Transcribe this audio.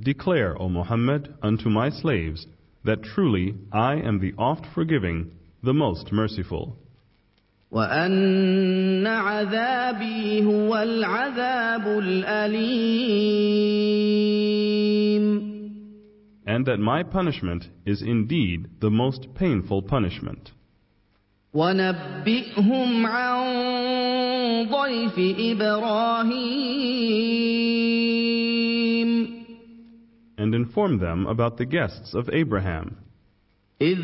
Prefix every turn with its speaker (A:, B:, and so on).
A: Declare, O Muhammad, unto my slaves, that truly I am the oft forgiving, the most merciful.
B: وَأَنَّ عَذَابِي هُوَ الْعَذَابُ الْأَلِيمُ.
A: And that my punishment is indeed the most painful punishment.
B: وَنَبِّئْهُمْ عَنْ ضَيْفِ إِبْرَاهِيمَ.
A: And inform them about the guests of Abraham.